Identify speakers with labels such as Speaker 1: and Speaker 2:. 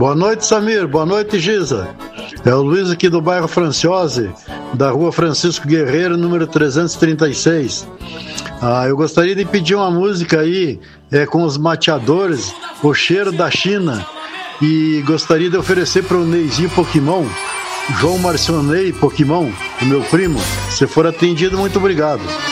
Speaker 1: Boa noite, Samir. Boa noite, Giza. É o Luiz aqui do bairro Franciose, da rua Francisco Guerreiro, número 336. Eu gostaria de pedir uma música aí com os mateadores, O Cheiro da China. E gostaria de oferecer para o Neizinho Pokémon, João Marcionei Pokémon, o meu primo. Se for atendido, muito obrigado.